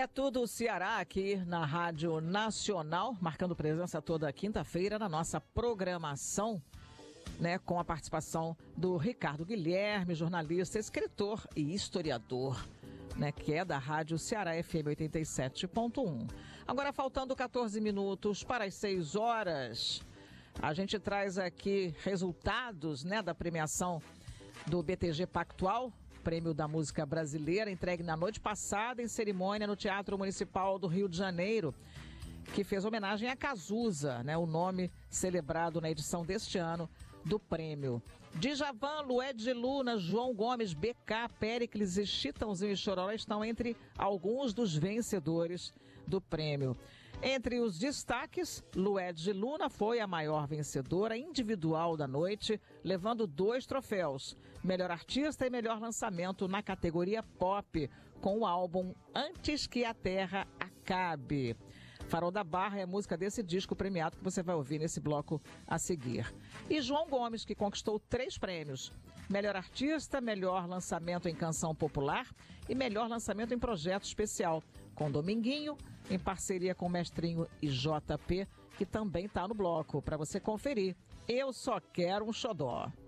É tudo o Ceará aqui na Rádio Nacional, marcando presença toda quinta-feira na nossa programação, né, com a participação do Ricardo Guilherme, jornalista, escritor e historiador, né, que é da Rádio Ceará FM 87.1. Agora, faltando 14 minutos para as 6 horas, a gente traz aqui resultados, né, da premiação do BTG Pactual, Prêmio da Música Brasileira, entregue na noite passada em cerimônia no Teatro Municipal do Rio de Janeiro, que fez homenagem a Cazuza, né, o nome celebrado na edição deste ano do prêmio. Djavan, Lued Luna, João Gomes, BK, Péricles e Chitãozinho e Chororó estão entre alguns dos vencedores do prêmio. Entre os destaques, Lued Luna foi a maior vencedora individual da noite, levando 2 troféus, melhor artista e melhor lançamento na categoria pop, com o álbum Antes que a Terra Acabe. Farol da Barra é a música desse disco premiado que você vai ouvir nesse bloco a seguir. E João Gomes, que conquistou 3 prêmios. Melhor artista, melhor lançamento em canção popular e melhor lançamento em projeto especial, com Dominguinho, em parceria com o Mestrinho e JP, que também está no bloco, para você conferir. Eu Só Quero um Xodó.